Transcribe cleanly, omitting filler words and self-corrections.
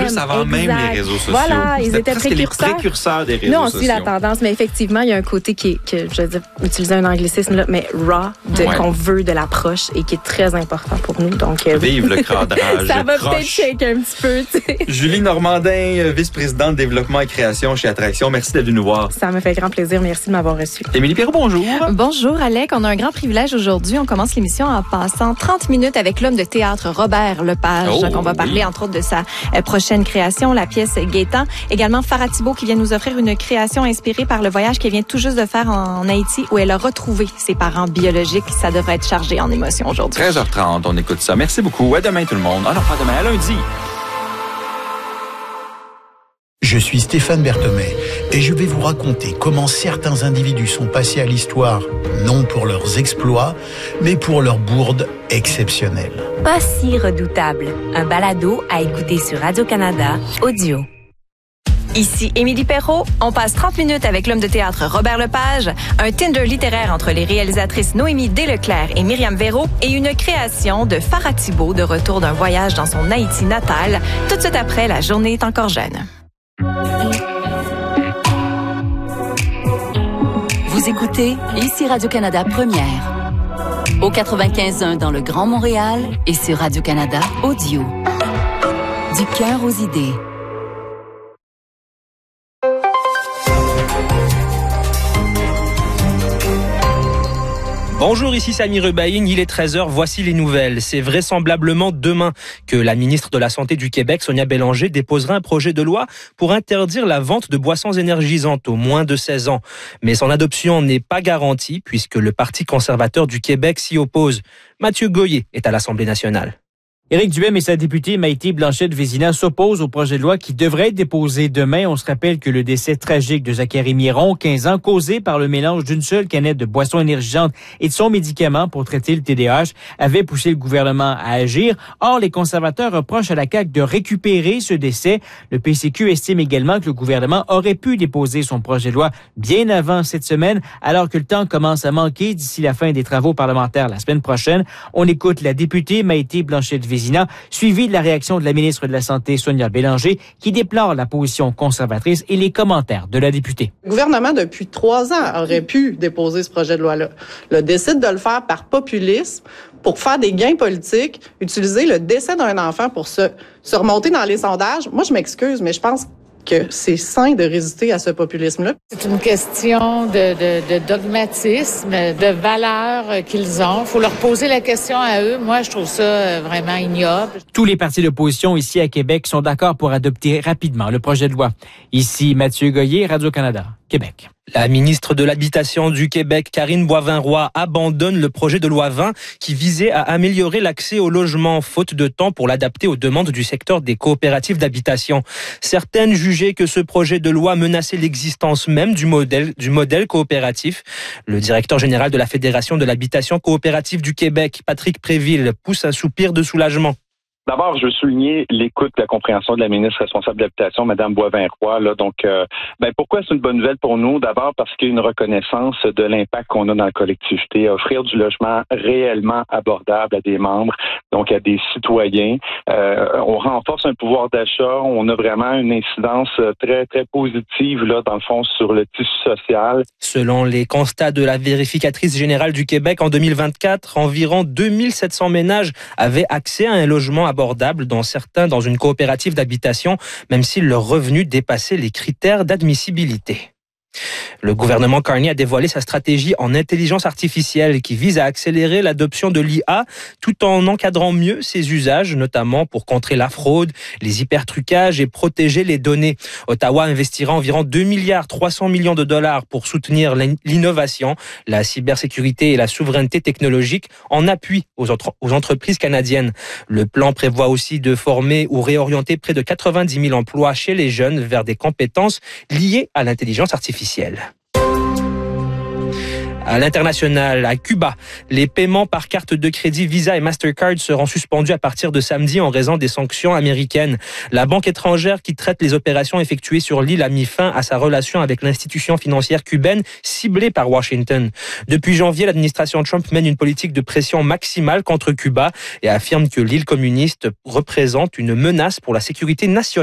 plus avant même les réseaux sociaux. Voilà, ils étaient précurseurs des réseaux sociaux. Nous, on sociaux. suit la tendance, mais effectivement, il y a un côté je veux dire, utiliser un anglicisme, là, mais raw, qu'on veut de l'approche et qui est très important pour nous. Donc, vive le cadrage. Ça va peut-être shaker un petit peu, tu sais. Julie Normandin, vice-présidente développement et création chez Attraction. Merci d'être venue nous voir. Ça me fait grand plaisir. Merci de m'avoir reçu. Émilie Perrault, bonjour. Bonjour, Alec. On a un grand privilège aujourd'hui. On commence l'émission en passant 30 minutes avec l'homme de théâtre Robert Lepage. On va parler, entre autres, de sa prochaine création, la pièce Gaétan. Également, Farah Thibault qui vient nous offrir une création inspirée par le voyage qu'elle vient tout juste de faire en Haïti où elle a retrouvé ses parents biologiques. Ça devrait être chargé en émotion aujourd'hui. 13h30, on écoute ça. Merci beaucoup. À demain tout le monde. Ah non, pas demain, à lundi. Je suis Stéphane Berthomé et je vais vous raconter comment certains individus sont passés à l'histoire, non pour leurs exploits, mais pour leurs bourdes exceptionnelles. Pas si redoutable. Un balado à écouter sur Radio-Canada Audio. Ici Émilie Perrault. On passe 30 minutes avec l'homme de théâtre Robert Lepage, un Tinder littéraire entre les réalisatrices Noémie Desleclerc et Myriam Véro et une création de Farah Thibault de retour d'un voyage dans son Haïti natal. Tout de suite après, la journée est encore jeune. Vous écoutez ici Radio-Canada Première. Au 95.1 dans le Grand Montréal et sur Radio-Canada Audio. Du cœur aux idées. Bonjour, ici Samy Rebaïne, il est 13h, voici les nouvelles. C'est vraisemblablement demain que la ministre de la Santé du Québec, Sonia Bélanger, déposera un projet de loi pour interdire la vente de boissons énergisantes aux moins de 16 ans. Mais son adoption n'est pas garantie puisque le Parti conservateur du Québec s'y oppose. Mathieu Goyer est à l'Assemblée nationale. Éric Duhaime et sa députée Maïté Blanchette-Vézina s'opposent au projet de loi qui devrait être déposé demain. On se rappelle que le décès tragique de Zachary Miron, 15 ans, causé par le mélange d'une seule canette de boisson énergisante et de son médicament pour traiter le TDAH, avait poussé le gouvernement à agir. Or, les conservateurs reprochent à la CAQ de récupérer ce décès. Le PCQ estime également que le gouvernement aurait pu déposer son projet de loi bien avant cette semaine, alors que le temps commence à manquer d'ici la fin des travaux parlementaires la semaine prochaine. On écoute la députée Maïté Blanchette-Vézina, suivi de la réaction de la ministre de la Santé, Sonia Bélanger, qui déplore la position conservatrice et les commentaires de la députée. Le gouvernement, depuis 3 ans, aurait pu déposer ce projet de loi-là. Le décide de le faire par populisme, pour faire des gains politiques, utiliser le décès d'un enfant pour se remonter dans les sondages. Moi, je m'excuse, mais je pense que c'est sain de résister à ce populisme-là. C'est une question de dogmatisme, de valeurs qu'ils ont. Il faut leur poser la question à eux. Moi, je trouve ça vraiment ignoble. Tous les partis d'opposition ici à Québec sont d'accord pour adopter rapidement le projet de loi. Ici, Mathieu Goyer, Radio-Canada, Québec. La ministre de l'Habitation du Québec, Karine Boivin-Roy, abandonne le projet de loi 20 qui visait à améliorer l'accès au logement, faute de temps pour l'adapter aux demandes du secteur des coopératives d'habitation. Certaines jugeaient que ce projet de loi menaçait l'existence même du modèle coopératif. Le directeur général de la Fédération de l'habitation coopérative du Québec, Patrick Préville, pousse un soupir de soulagement. D'abord, je veux souligner l'écoute, la compréhension de la ministre responsable de l'habitation, Mme Boivin-Roy. Pourquoi c'est une bonne nouvelle pour nous? D'abord parce qu'il y a une reconnaissance de l'impact qu'on a dans la collectivité. Offrir du logement réellement abordable à des membres, donc à des citoyens. On renforce un pouvoir d'achat. On a vraiment une incidence très, très positive, là, dans le fond, sur le tissu social. Selon les constats de la vérificatrice générale du Québec, en 2024, environ 2700 ménages avaient accès à un logement abordable, dont certains dans une coopérative d'habitation, même si leurs revenus dépassaient les critères d'admissibilité. Le gouvernement Carney a dévoilé sa stratégie en intelligence artificielle qui vise à accélérer l'adoption de l'IA tout en encadrant mieux ses usages, notamment pour contrer la fraude, les hypertrucages et protéger les données. Ottawa investira environ 2,3 milliards de dollars pour soutenir l'innovation, la cybersécurité et la souveraineté technologique en appui aux entreprises canadiennes. Le plan prévoit aussi de former ou réorienter près de 90 000 emplois chez les jeunes vers des compétences liées à l'intelligence artificielle. À l'international, à Cuba, les paiements par carte de crédit Visa et Mastercard seront suspendus à partir de samedi en raison des sanctions américaines. La banque étrangère qui traite les opérations effectuées sur l'île a mis fin à sa relation avec l'institution financière cubaine ciblée par Washington. Depuis janvier, l'administration Trump mène une politique de pression maximale contre Cuba et affirme que l'île communiste représente une menace pour la sécurité nationale.